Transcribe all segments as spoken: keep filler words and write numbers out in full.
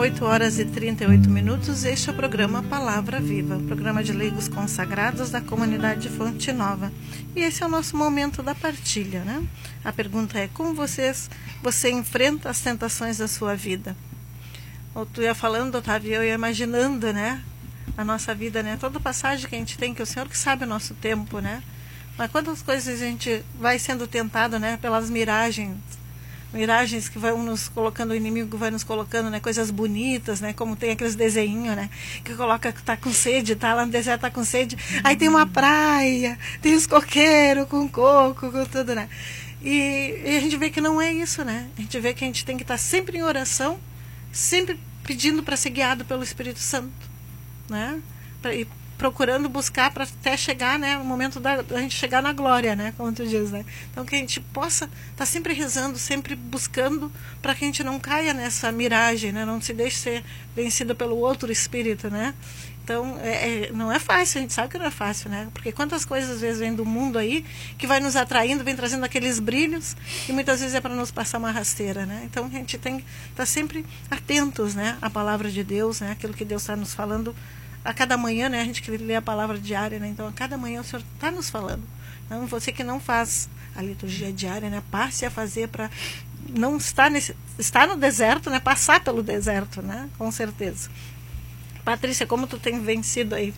oito horas e trinta e oito minutos, este é o programa Palavra Viva, programa de leigos consagrados da comunidade de Fonte Nova. E esse é o nosso momento da partilha, né? A pergunta é, como vocês, você enfrenta as tentações da sua vida? Ou tu ia falando, Otávio, eu ia imaginando, né? A nossa vida, né? Toda passagem que a gente tem, que o Senhor que sabe o nosso tempo, né? Mas quantas coisas a gente vai sendo tentado, né? Pelas miragens, miragens que vão nos colocando, o inimigo vai nos colocando, né? Coisas bonitas, né? Como tem aqueles desenhinhos, né? Que coloca que tá com sede, tá lá no deserto, tá com sede. Aí tem uma praia, tem os coqueiros com coco, com tudo, né? E, e a gente vê que não é isso, né? A gente vê que a gente tem que estar sempre em oração, sempre pedindo para ser guiado pelo Espírito Santo, né? Pra, e procurando buscar para até chegar, né, o momento da, da gente chegar na glória, né, como tu diz, né? Então que a gente possa estar tá sempre rezando, sempre buscando, para que a gente não caia nessa miragem, né, não se deixe ser vencido pelo outro espírito, né? Então é, é, não é fácil, a gente sabe que não é fácil, né? Porque quantas coisas às vezes vêm do mundo aí que vai nos atraindo, vem trazendo aqueles brilhos e muitas vezes é para nos passar uma rasteira, né? Então a gente tem que estar sempre atentos, né, à palavra de Deus, né, aquilo que Deus está nos falando. A cada manhã, né, a gente que lê a palavra diária, né, então a cada manhã o Senhor está nos falando. Então, você que não faz a liturgia diária, né, passe a fazer para não estar, nesse, estar no deserto, né, passar pelo deserto, né, com certeza. Patrícia, como tu tem vencido aí?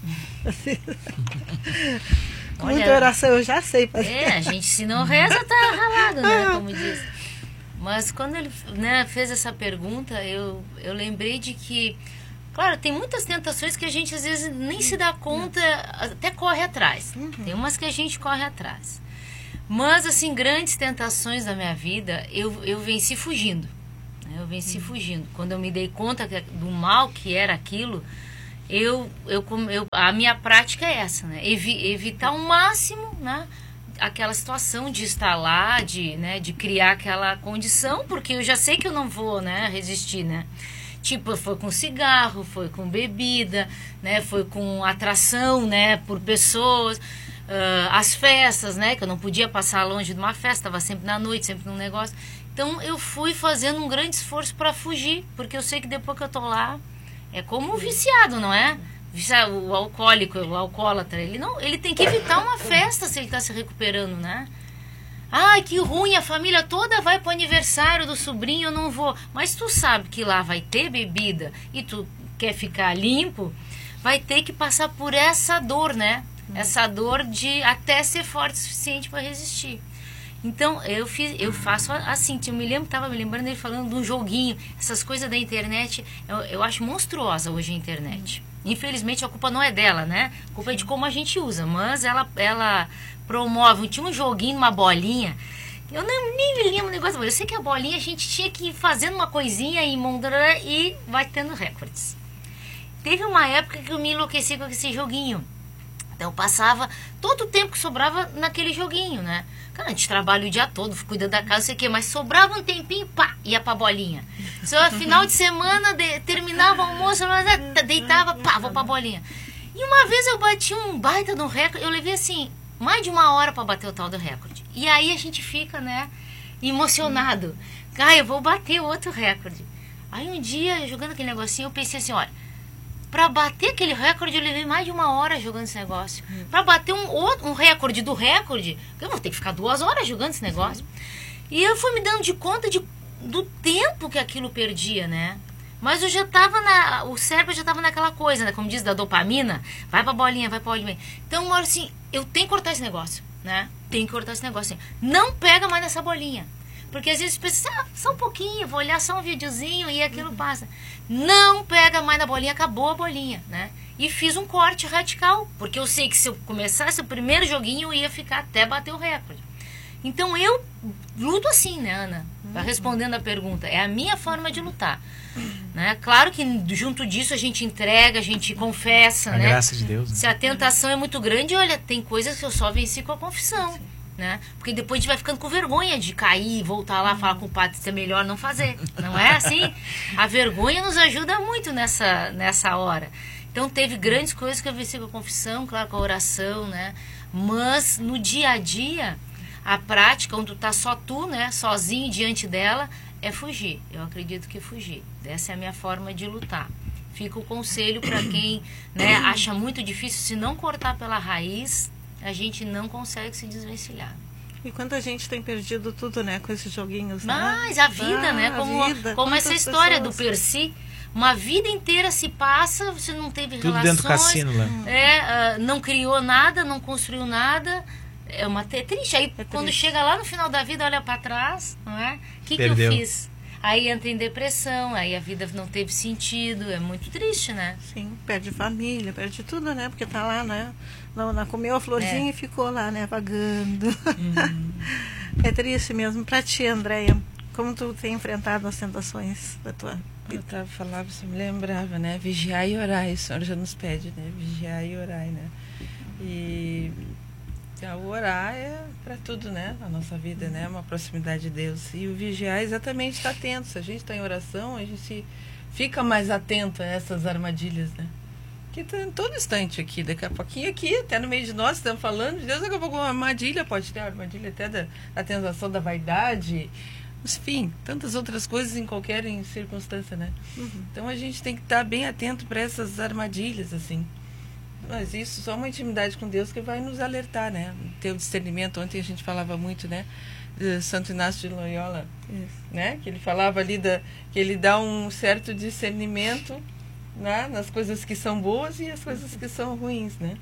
Com muita Olha, oração, eu já sei. Patrícia. É, a gente se não reza, tá ralado, né, como diz. Mas quando ele, né, fez essa pergunta, eu, eu lembrei de que, claro, tem muitas tentações que a gente às vezes nem se dá conta, até corre atrás. Uhum. Tem umas que a gente corre atrás. Mas, assim, grandes tentações da minha vida, eu, eu venci fugindo. Eu venci uhum. fugindo. Quando eu me dei conta que, do mal que era aquilo, eu, eu, eu, a minha prática é essa, né? Evi, evitar ao máximo, né, aquela situação de estar lá, de, né, de criar aquela condição, porque eu já sei que eu não vou, né, resistir, né? Tipo, foi com cigarro, foi com bebida, né? Foi com atração, né? Por pessoas. Uh, as festas, né? Que eu não podia passar longe de uma festa, estava sempre na noite, sempre num negócio. Então, eu fui fazendo um grande esforço para fugir, porque eu sei que depois que eu tô lá, é como o viciado, não é? O alcoólico, o alcoólatra, ele, não, ele tem que evitar uma festa se ele está se recuperando, né? Ai, que ruim, a família toda vai pro aniversário do sobrinho, eu não vou. Mas tu sabe que lá vai ter bebida e tu quer ficar limpo, vai ter que passar por essa dor, né? Hum. Essa dor de até ser forte o suficiente para resistir. Então, eu, fiz, eu faço assim, eu me lembro, tava me lembrando dele falando de um joguinho, essas coisas da internet, eu, eu acho monstruosa hoje a internet. Infelizmente, a culpa não é dela, né? A culpa é de como a gente usa, mas ela... ela promove, tinha um joguinho, uma bolinha, eu nem, nem me lembro o negócio, eu sei que a bolinha a gente tinha que ir fazendo uma coisinha e mondra e vai tendo recordes. Teve uma época que eu me enlouqueci com esse joguinho, então eu passava todo o tempo que sobrava naquele joguinho, né? Cara, a gente trabalha o dia todo, cuida da casa, sei o que, mas sobrava um tempinho, pá, ia pra bolinha. Só final de semana, de, terminava o almoço, deitava, pá, vou pra bolinha. E uma vez eu bati um baita no recorde, eu levei assim mais de uma hora para bater o tal do recorde. E aí a gente fica, né, emocionado. Ah, eu vou bater outro recorde. Aí um dia, jogando aquele negocinho, eu pensei assim, olha, para bater aquele recorde, eu levei mais de uma hora jogando esse negócio. Hum. Para bater um, outro, um recorde do recorde, eu vou ter que ficar duas horas jogando esse negócio. Sim. E eu fui me dando de conta de, do tempo que aquilo perdia, né? Mas eu já tava na... O cérebro já tava naquela coisa, né? Como diz, da dopamina. Vai pra bolinha, vai pra bolinha. Então, uma hora assim, eu tenho que cortar esse negócio, né? Tenho que cortar esse negócio. Assim. Não pega mais nessa bolinha. Porque às vezes pensa, ah, só um pouquinho, vou olhar só um videozinho e aquilo uhum. passa. Não pega mais na bolinha, acabou a bolinha, né? E fiz um corte radical. Porque eu sei que se eu começasse o primeiro joguinho, eu ia ficar até bater o recorde. Então, eu luto assim, né, Ana? Uhum. Respondendo a pergunta. É a minha forma de lutar. Né? Claro que junto disso a gente entrega, a gente confessa, a né? graça de Deus, né? Se a tentação é muito grande, olha, tem coisas que eu só venci com a confissão, né? Porque depois a gente vai ficando com vergonha de cair, voltar lá, falar com o padre se é melhor não fazer, não é assim? A vergonha nos ajuda muito nessa, nessa hora. Então teve grandes coisas que eu venci com a confissão, claro, com a oração, né? Mas no dia a dia, a prática, onde tu tá só tu, né, sozinho diante dela, é fugir. Eu acredito que fugir. Essa é a minha forma de lutar. Fica o conselho para quem, né, acha muito difícil, se não cortar pela raiz, a gente não consegue se desvencilhar. E quanta gente tem perdido tudo, né, com esses joguinhos, né? Mas a vida, ah, né, como, vida. como essa história pessoas... do Percy, uma vida inteira se passa, você não teve tudo relações, dentro do cassino lá. É, uh, não criou nada, não construiu nada, é uma é triste. Aí é quando triste. Chega lá no final da vida, olha para trás, não é? O que, que eu fiz? Aí entra em depressão, aí a vida não teve sentido, é muito triste, né? Sim, perde família, perde tudo, né? Porque tá lá, né? Não, não comeu a florzinha é. e ficou lá, né? Vagando. Uhum. É triste mesmo. Pra ti, Andréia, como tu tem enfrentado as tentações da tua vida? Eu tava falando, você me lembrava, né? Vigiar e orar, o Senhor já nos pede, né? Vigiar e orar, né? E o orar é para tudo, né? Na nossa vida, né? Uma proximidade de Deus. E o vigiar é exatamente estar atento. Se a gente está em oração, a gente fica mais atento a essas armadilhas, né? Que tá em todo instante aqui, daqui a pouquinho aqui, até no meio de nós, estamos falando de Deus, daqui a pouco uma armadilha, pode ter uma armadilha até da, da tentação da vaidade, enfim, tantas outras coisas em qualquer circunstância, né? Uhum. Então a gente tem que estar bem atento para essas armadilhas, assim. Mas isso só uma intimidade com Deus que vai nos alertar, né? Ter o discernimento. Ontem a gente falava muito, né? De Santo Inácio de Loyola, isso. Né? Que ele falava ali da, que ele dá um certo discernimento, né? Nas coisas que são boas e as coisas que são ruins, né?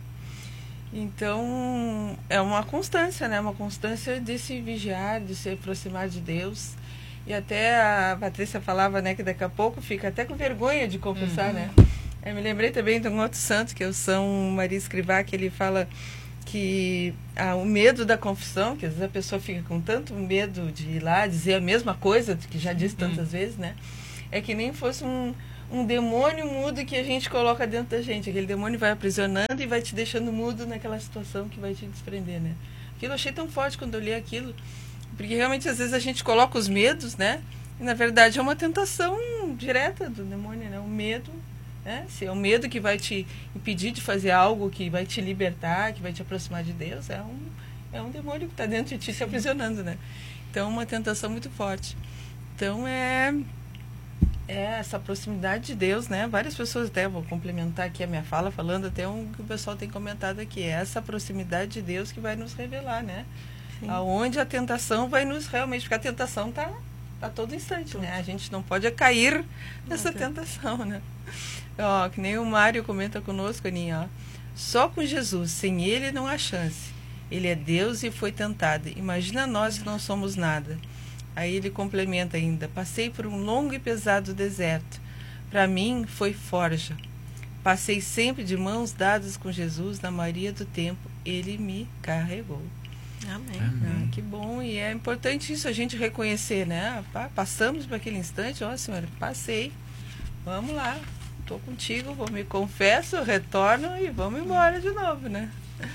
Então é uma constância, né? Uma constância de se vigiar, de se aproximar de Deus. E até a Patrícia falava, né? Que daqui a pouco fica até com vergonha de confessar, uhum. né? Eu me lembrei também de um outro santo, que é o São Maria Escrivá, que ele fala que ah, o medo da confissão, que às vezes a pessoa fica com tanto medo de ir lá dizer a mesma coisa, que já disse tantas uhum. vezes, né? É que nem fosse um, um demônio mudo que a gente coloca dentro da gente. Aquele demônio vai aprisionando e vai te deixando mudo naquela situação que vai te desprender, né? Aquilo eu achei tão forte quando eu li aquilo, porque realmente às vezes a gente coloca os medos, né? E na verdade é uma tentação direta do demônio, né? O medo... É, se é o medo que vai te impedir de fazer algo que vai te libertar, que vai te aproximar de Deus, é um, é um demônio que está dentro de ti se aprisionando, né? Então, uma tentação muito forte. Então, é, é essa proximidade de Deus, né? Várias pessoas, até vou complementar aqui a minha fala, falando até um que o pessoal tem comentado aqui, é essa proximidade de Deus que vai nos revelar, né? Sim. Aonde a tentação vai nos realmente, porque a tentação está a todo instante, né? A gente não pode cair nessa tentação, né? Ó, que nem o Mário comenta conosco, Aninha, ó. Só com Jesus, sem ele não há chance. Ele é Deus e foi tentado. Imagina nós que não somos nada. Aí ele complementa ainda, passei por um longo e pesado deserto. Para mim foi forja. Passei sempre de mãos dadas com Jesus na maioria do tempo. Ele me carregou. Amém. Amém. Ah, que bom, e é importante isso, a gente reconhecer, né? Passamos por aquele instante, ó, senhora, passei, vamos lá, estou contigo, vou me confesso, retorno e vamos embora de novo, né?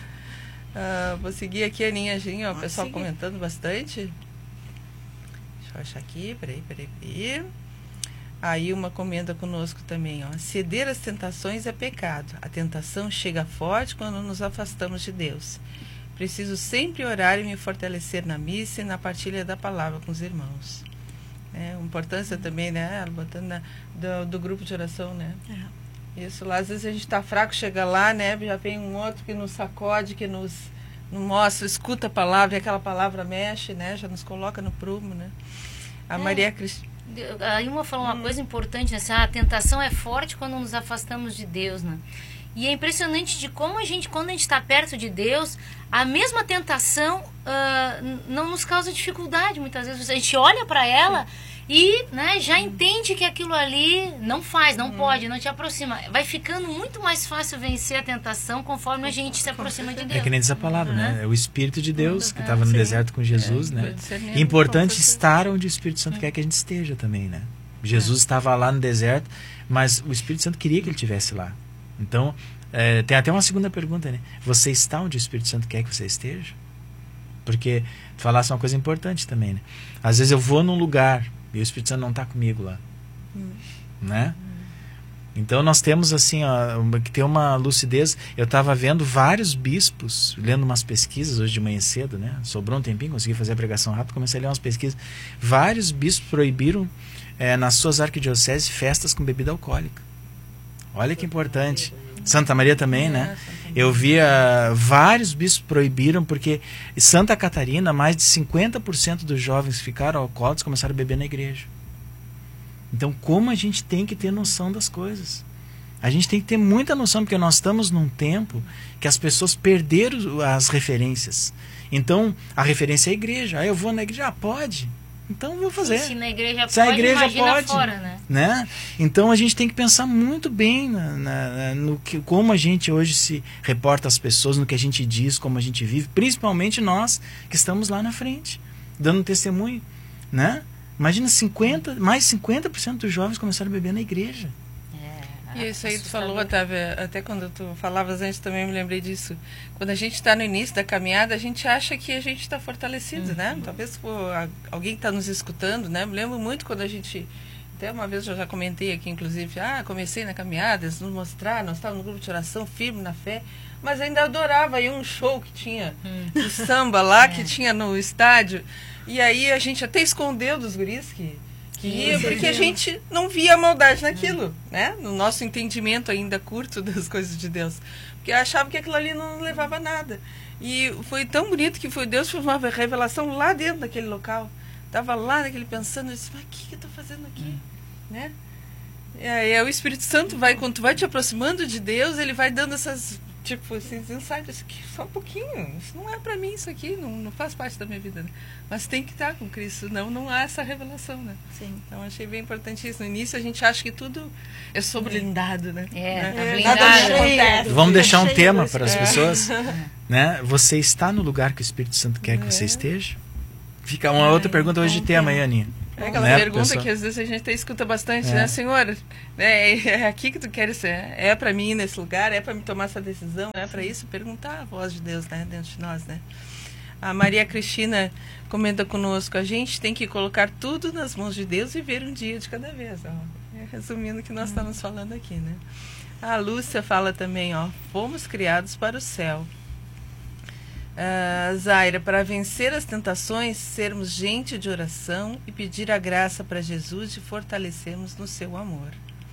Ah, vou seguir aqui a Aninha, ó, o pessoal seguir. Comentando bastante. Deixa eu achar aqui, peraí, peraí, peraí. Aí uma comenta conosco também, ó, ceder às tentações é pecado, a tentação chega forte quando nos afastamos de Deus. Preciso sempre orar e me fortalecer na missa e na partilha da palavra com os irmãos. É, importância também, né? Botando na, do, do grupo de oração, né? É. Isso lá, às vezes a gente está fraco, chega lá, né? Já vem um outro que nos sacode, que nos, nos mostra, escuta a palavra, e aquela palavra mexe, né? Já nos coloca no prumo, né? A é. Maria Cristina. A Ilma falou uma hum. coisa importante, né? A tentação é forte quando nos afastamos de Deus, né? E é impressionante de como a gente, quando a gente está perto de Deus, a mesma tentação uh, não nos causa dificuldade. Muitas vezes a gente olha para ela e, né, já entende que aquilo ali não faz, não hum. pode, não te aproxima. Vai ficando muito mais fácil vencer a tentação conforme a gente se aproxima de Deus. É que nem diz a palavra, uhum. né? É o Espírito de Deus que estava no Sim. deserto com Jesus, é, né? É importante estar onde o Espírito Santo é. quer que a gente esteja também, né? Jesus é. estava lá no deserto, mas o Espírito Santo queria que ele estivesse lá. Então, é, tem até uma segunda pergunta, né? Você está onde o Espírito Santo quer que você esteja? Porque tu falasse uma coisa importante também, né? Às vezes eu vou num lugar e o Espírito Santo não está comigo lá. Hum. Né? Hum. Então nós temos assim, ó, que ter uma lucidez. Eu estava vendo vários bispos, lendo umas pesquisas hoje de manhã cedo, né? Sobrou um tempinho, consegui fazer a pregação rápida, comecei a ler umas pesquisas. Vários bispos proibiram é, nas suas arquidioceses festas com bebida alcoólica. Olha que importante. Santa Maria também, né? Eu via vários bispos proibiram, porque em Santa Catarina, mais de cinquenta por cento dos jovens que ficaram alcoólicos começaram a beber na igreja. Então, como a gente tem que ter noção das coisas? A gente tem que ter muita noção, porque nós estamos num tempo que as pessoas perderam as referências. Então, a referência é a igreja. Ah, eu vou na igreja. Ah, pode. Então, vou fazer. Se na igreja Se pode, a igreja imagina pode, fora, né? né? Então, a gente tem que pensar muito bem na, na, no que, como a gente hoje se reporta às pessoas, no que a gente diz, como a gente vive. Principalmente nós, que estamos lá na frente, dando testemunho, né? Imagina, cinquenta, mais cinquenta por cento dos jovens começaram a beber na igreja. É, e isso aí tu falou, Otávio, até quando tu falavas antes também me lembrei disso. Quando a gente está no início da caminhada, a gente acha que a gente está fortalecido, uhum. né? Talvez se for alguém que está nos escutando, né? Me lembro muito quando a gente... Até uma vez eu já comentei aqui, inclusive, ah, comecei na caminhada, eles nos mostraram, nós estávamos no grupo de oração, firme na fé, mas ainda adorava aí um show que tinha, hum. o samba lá, é. que tinha no estádio. E aí a gente até escondeu dos guris que, que ia, porque a gente não via a maldade naquilo, né? No nosso entendimento ainda curto das coisas de Deus. Porque achava que aquilo ali não levava a nada. E foi tão bonito que foi Deus fez uma revelação lá dentro daquele local. Estava lá naquele pensando, eu disse, mas o que, que eu estou fazendo aqui? Hum. Né? E aí é o Espírito Santo, vai, quando tu vai te aproximando de Deus, ele vai dando essas... Tipo, esses insights, isso aqui, só um pouquinho, isso não é pra mim, isso aqui não, não faz parte da minha vida, né? Mas tem que estar com Cristo, senão não há essa revelação, né? Sim. Então achei bem importante isso. No início a gente acha que tudo é sobre blindado, né? É, né? é blindado. Vamos deixar um tema para as pessoas, né? Você está no lugar que o Espírito Santo quer que você esteja? Fica uma outra pergunta hoje de tema aí, Aninha. É aquela né, pergunta pessoal? Que às vezes a gente até escuta bastante, é. né? Senhor, né, é aqui que tu queres ser? É para mim ir nesse lugar? É para me tomar essa decisão? É para isso? Perguntar a voz de Deus, né? Dentro de nós, né? A Maria Cristina comenta conosco, a gente tem que colocar tudo nas mãos de Deus e ver um dia de cada vez. Ó. É, resumindo o que nós estamos falando aqui, né? A Lúcia fala também, ó, fomos criados para o céu. Uh, Zaira, para vencer as tentações, sermos gente de oração e pedir a graça para Jesus e fortalecermos no seu amor.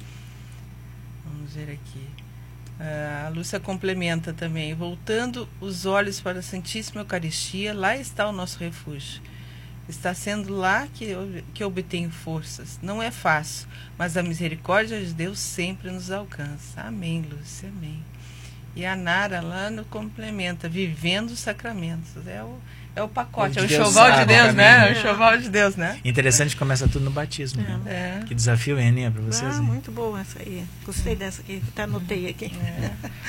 Vamos ver aqui. Uh, a Lúcia complementa também. Voltando os olhos para a Santíssima Eucaristia, lá está o nosso refúgio. Está sendo lá que eu, que eu obtenho forças. Não é fácil, mas a misericórdia de Deus sempre nos alcança. Amém, Lúcia, amém. E a Nara lá no complementa, vivendo os sacramentos. É o, é o pacote, é o enxoval de Deus, né? É o enxoval de Deus, né? Interessante que começa tudo no batismo. É. Né? É. Que desafio, hein, Aninha, para vocês? Ah, muito boa essa aí. Gostei dessa aqui, até anotei aqui. É.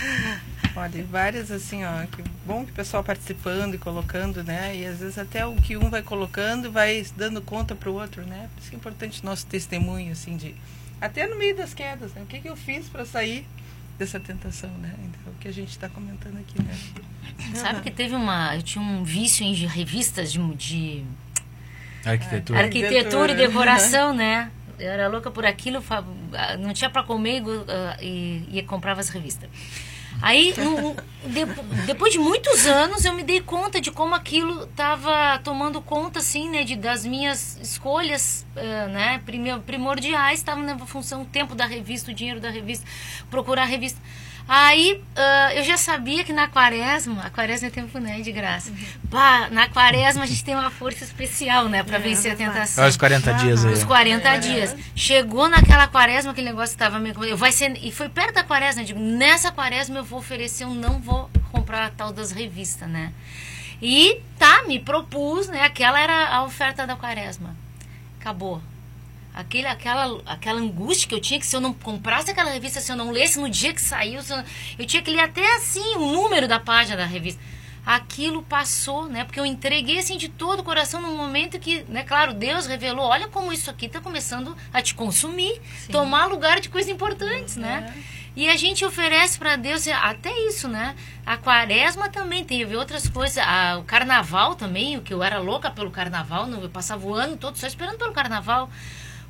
Olha, várias assim, ó, que bom que o pessoal participando e colocando, né? E às vezes até o que um vai colocando vai dando conta para o outro, né? Por isso que é importante o nosso testemunho, assim, de... Até no meio das quedas, né? O que, que eu fiz para sair dessa tentação, né? Então, o que a gente está comentando aqui, né? Sabe que teve uma... Eu tinha um vício em revistas de... de arquitetura. Arquitetura e decoração, né? Eu era louca por aquilo, não tinha para comer e, e comprava as revistas. Aí, no, de, depois de muitos anos, eu me dei conta de como aquilo estava tomando conta, assim, né, de, das minhas escolhas, uh, né, primordiais, estavam na função, o tempo da revista, o dinheiro da revista, procurar a revista. Aí, uh, eu já sabia que na quaresma, a quaresma é tempo, né, de graça. Uhum. Pá, na quaresma a gente tem uma força especial, né, para é, vencer a tentação. É os quarenta dias aí. Os quarenta é. dias. Chegou naquela quaresma, aquele negócio estava meio... Eu vai ser, e foi perto da quaresma, eu digo, nessa quaresma eu vou oferecer, eu não vou comprar a tal das revistas, né. E, tá, me propus, né, aquela era a oferta da quaresma. Acabou. Aquele, aquela, aquela angústia que eu tinha, que se eu não comprasse aquela revista, se eu não lesse no dia que saiu, eu, eu tinha que ler até assim o número da página da revista. Aquilo passou, né? Porque eu entreguei assim de todo o coração num momento que, né? Claro, Deus revelou, olha como isso aqui está começando a te consumir, Sim. tomar lugar de coisas importantes, é. né? E a gente oferece para Deus até isso, né? A quaresma também teve outras coisas. A, o carnaval também, o que eu era louca pelo carnaval, eu passava o ano todo só esperando pelo carnaval.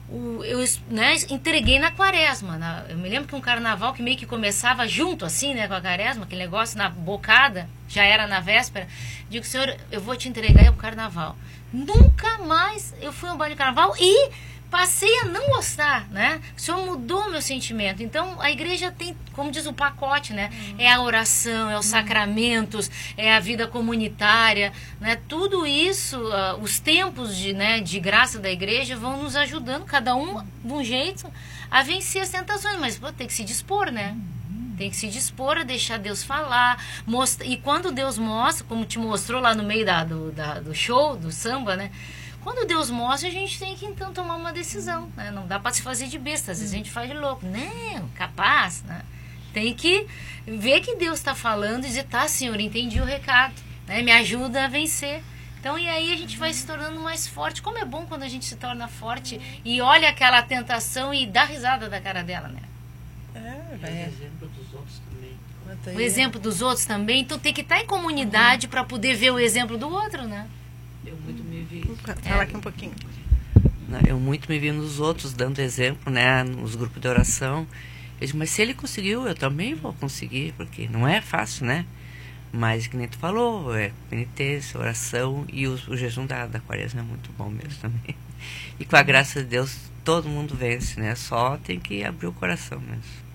o, eu né, entreguei na quaresma. Na, eu me lembro que um carnaval que meio que começava junto, assim, né, com a quaresma, aquele negócio na bocada, já era na véspera. Digo, Senhor, eu vou te entregar o carnaval. Nunca mais eu fui a um baile de carnaval e passei a não gostar, né? O Senhor mudou o meu sentimento. Então, a igreja tem, como diz o pacote, né? Uhum. É a oração, é os sacramentos, é a vida comunitária, né? Tudo isso, uh, os tempos de, né, de graça da igreja vão nos ajudando, cada um de um jeito, a vencer as tentações. Mas pô, tem que se dispor, né? Tem que se dispor a deixar Deus falar. Mostra, e quando Deus mostra, como te mostrou lá no meio da, do, da, do show, do samba, né? Quando Deus mostra, a gente tem que então tomar uma decisão, né? Não dá para se fazer de besta, às vezes a gente faz de louco. Não, capaz, né? Tem que ver que Deus está falando e dizer, tá, Senhor, entendi o recado, né? Me ajuda a vencer. Então, e aí a gente vai se tornando mais forte. Como é bom quando a gente se torna forte e olha aquela tentação e dá risada da cara dela, né? É, vai. O exemplo dos outros também. O exemplo dos outros também. Então tem que estar em comunidade uhum. para poder ver o exemplo do outro, né? Eu muito me vi. Fala aqui um pouquinho. Eu muito me vi nos outros dando exemplo, né? Nos grupos de oração. Eu disse, mas se ele conseguiu, eu também vou conseguir, porque não é fácil, né? Mas, que nem tu falou, é penitência, oração e o, o jejum da, da quaresma é muito bom mesmo também. E com a graça de Deus, todo mundo vence, né? Só tem que abrir o coração mesmo.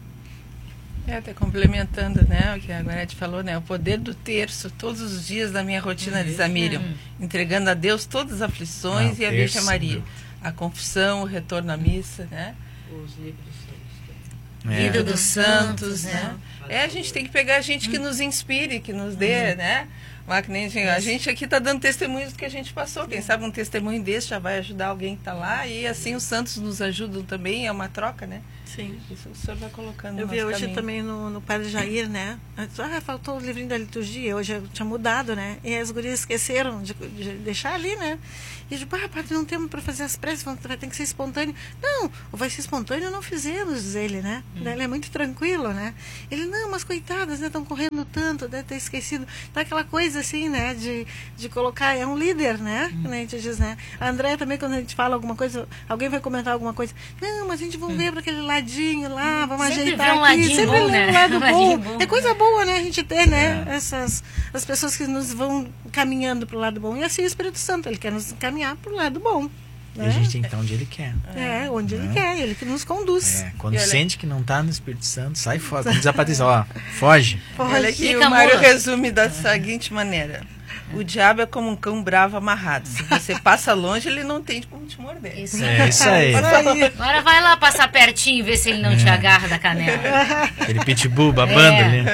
É, até complementando, né, o que a Gorete falou, né, o poder do terço, todos os dias da minha rotina, uhum. diz a Miriam, uhum. entregando a Deus todas as aflições ah, e a Virgem Maria. A confissão, o retorno à missa, né? Os livros. É. Vida dos santos, né? É, a gente tem que pegar gente que nos inspire, que nos dê, uhum. né? Mas, nem, a gente aqui está dando testemunhos do que a gente passou. Quem sabe um testemunho desse já vai ajudar alguém que está lá. E assim os santos nos ajudam também, é uma troca, né? Sim. Isso o senhor vai colocando. Eu vi hoje caminho. Também no, no Padre Jair, né? Ah, faltou o livrinho da liturgia, hoje eu tinha mudado, né? E as gurias esqueceram de, de deixar ali, né? E eu digo, ah, padre, não temos para fazer as preces, vai ter que ser espontâneo. Não, vai ser espontâneo, não fizemos, diz ele, né? Hum. Ele é muito tranquilo, né? Ele, não, mas coitadas, né? Estão correndo tanto, deve ter esquecido. Tá aquela coisa assim, né? De, de colocar, é um líder, né? Hum. A gente diz, né? A Andréia também, quando a gente fala alguma coisa, alguém vai comentar alguma coisa, não, mas a gente vai hum. ver para aquele ladinho lá, vamos sempre ajeitar um aqui. Sempre bom, né? um lado bom. bom. É coisa boa, né? A gente ter, né? É. Essas, as pessoas que nos vão caminhando para o lado bom. E assim o Espírito Santo, ele quer nos caminhar para o lado bom. E a gente tem que estar onde ele quer. É, onde é. ele quer, ele que nos conduz. É, quando sente que não está no Espírito Santo, sai fora. Como diz a Patrícia, ó, foge. foge. Olha aqui, o Mário resume da seguinte maneira. O diabo é como um cão bravo amarrado. Se você passa longe, ele não tem como te morder. Isso, é, isso aí. Agora vai lá passar pertinho e ver se ele não é. te agarra da canela. Aquele pitbull babando é. ali.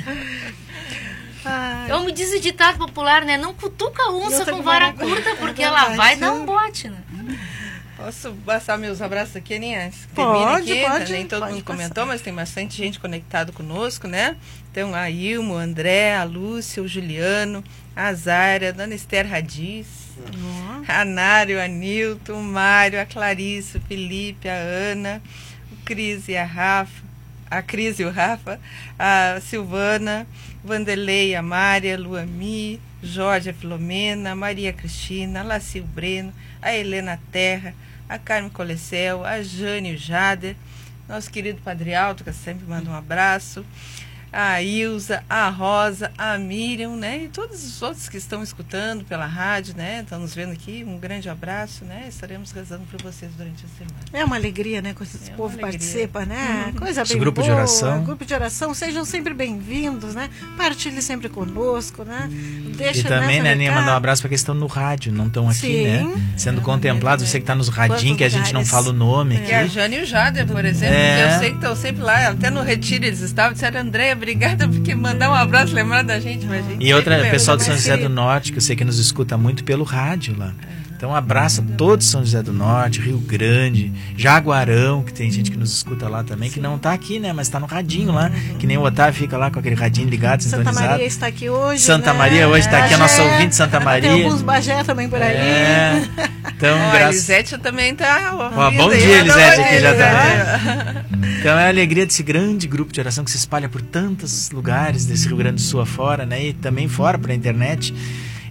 Eu me diz o ditado popular, né? Não cutuca a onça com vara curta, porque é ela vai dar um bote, né? Posso passar meus abraços aqui, Aninha? Pode, aqui, pode. Nem todo pode mundo passar. comentou, mas tem bastante gente conectado conosco, né? Então, a Ilmo, o André, a Lúcia, o Juliano, a Zaira, a Dona Esther Radiz, uhum. a Nário, a Nilton, o Mário, a Clarice, o Felipe, a Ana, o Cris e a Rafa, a Cris e o Rafa, a Silvana, Vanderlei, a Mária, a Luami, Jorge, a Filomena, a Maria Cristina, a Lacil Breno, a Helena Terra, a Carmen Colecel, a Jane, o Jader, nosso querido Padre Alto, que sempre manda um abraço, a Ilza, a Rosa, a Miriam, né? E todos os outros que estão escutando pela rádio, né? Estão nos vendo aqui, um grande abraço, né? Estaremos rezando por vocês durante a semana. É uma alegria, né? Quando esse é povo participa, né? Uhum. Coisa bem grupo boa. de oração. Grupo de oração, sejam sempre bem-vindos, né? Partilhe sempre conosco, né? Deixa, e também, né, Aninha, mandar um abraço para quem estão no rádio, não estão aqui, Sim. né? Sendo é, contemplados, você que está nos radinhos, que a gente não fala o nome aqui. E a Jane e o Jader, por exemplo, é. eu sei que estão sempre lá, até no retiro eles estavam, disseram, Andréia, obrigada, porque mandar um abraço, lembrar da gente, mas a gente e outra, lembra, pessoal de São José do Norte, que eu sei que nos escuta muito pelo rádio lá. Então, um abraço a todos São José do Norte, Rio Grande, Jaguarão, que tem gente que nos escuta lá também, que não está aqui, né? Mas está no radinho lá, que nem o Otávio fica lá com aquele radinho ligado, Santa sintonizado. Maria está aqui hoje, Santa né? Maria hoje está aqui, a nossa ouvinte Santa Maria. Tem alguns Bagé também por aí. É. Então, oh, graças... A Elisete também está ouvindo. Oh, bom dia, Elisete, aqui já está. Então, é a alegria desse grande grupo de oração que se espalha por tantos lugares desse Rio Grande do Sul afora, né? E também fora, para a internet.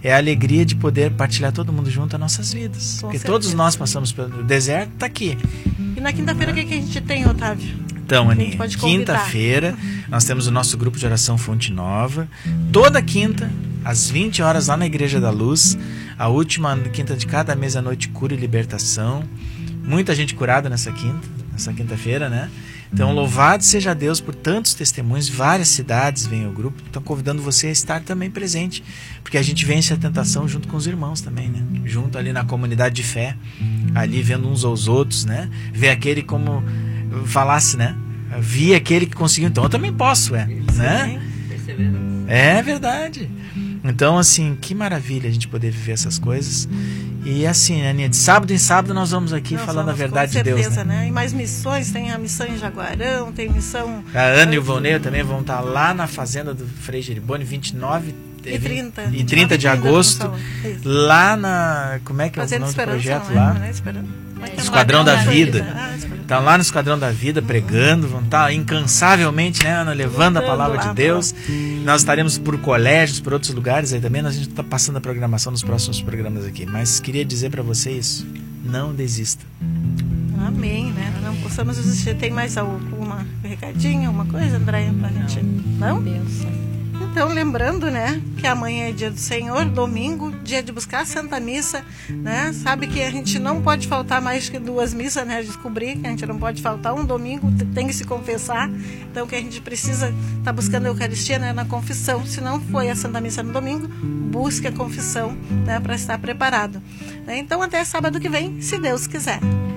é a alegria de poder partilhar todo mundo junto as nossas vidas. Com Porque certeza. todos nós passamos pelo deserto, tá aqui. E na quinta-feira o que, que a gente tem, Otávio? Então, A gente Aninha, pode convidar. quinta-feira nós temos o nosso grupo de oração Fonte Nova. Toda quinta, às vinte horas, lá na Igreja da Luz. A última quinta de cada mês à noite, cura e libertação. Muita gente curada nessa quinta, nessa quinta-feira, né? Então, louvado seja Deus por tantos testemunhos. Várias cidades vêm ao grupo. Estão convidando você a estar também presente. Porque a gente vence a tentação junto com os irmãos também, né? Junto ali na comunidade de fé. Ali vendo uns aos outros, né? Ver aquele como falasse, né? Vi aquele que conseguiu, então eu também posso, é, né? É verdade. Então, assim, que maravilha a gente poder viver essas coisas. E assim, Aninha, de sábado em sábado nós vamos aqui nós falando vamos, a verdade de Deus, né? né? E mais missões, tem a missão em Jaguarão, tem missão... A Ana e o Valneio também vão estar lá na fazenda do Frei Geribone, vinte e nove e trinta, e trinta de agosto, lá na... Como é que é o nome do projeto não, lá? Não é É, Esquadrão da, da Vida. Estão ah, lá no Esquadrão da Vida pregando, vão estar incansavelmente, né, Ana, levando a palavra de Deus. Nós estaremos por colégios, por outros lugares aí também. Nós a gente está passando a programação nos próximos programas aqui. Mas queria dizer para vocês, não desista. Amém, né? Não possamos desistir. Tem mais alguma recadinha, alguma coisa, Andréia, pra não. gente? Não? Deus. Então, lembrando, né, que amanhã é dia do Senhor, domingo, dia de buscar a Santa Missa, né? Sabe que a gente não pode faltar mais que duas missas, né? Descobri que a gente não pode faltar um domingo, tem que se confessar. Então, que a gente precisa estar tá buscando a Eucaristia, né, na confissão. Se não foi a Santa Missa no domingo, busque a confissão, né, para estar preparado. Então, até sábado que vem, se Deus quiser.